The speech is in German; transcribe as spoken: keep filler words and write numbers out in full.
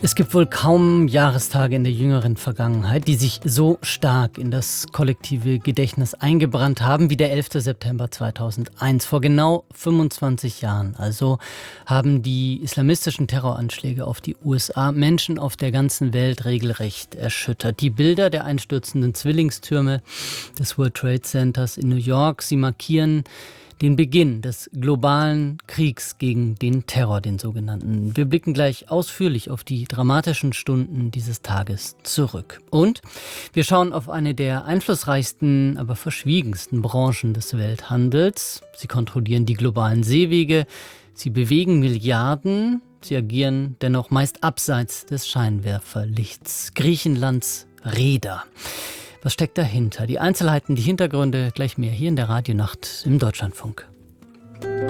Es gibt wohl kaum Jahrestage in der jüngeren Vergangenheit, die sich so stark in das kollektive Gedächtnis eingebrannt haben wie der elfte September zweitausendeins. Vor genau fünfundzwanzig Jahren also haben die islamistischen Terroranschläge auf die U S A Menschen auf der ganzen Welt regelrecht erschüttert. Die Bilder der einstürzenden Zwillingstürme des World Trade Centers in New York, sie markieren den Beginn des globalen Kriegs gegen den Terror, den sogenannten. Wir blicken gleich ausführlich auf die dramatischen Stunden dieses Tages zurück. Und wir schauen auf eine der einflussreichsten, aber verschwiegensten Branchen des Welthandels. Sie kontrollieren die globalen Seewege, sie bewegen Milliarden, sie agieren dennoch meist abseits des Scheinwerferlichts. Griechenlands Reeder. Was steckt dahinter? Die Einzelheiten, die Hintergründe, gleich mehr hier in der Radionacht im Deutschlandfunk.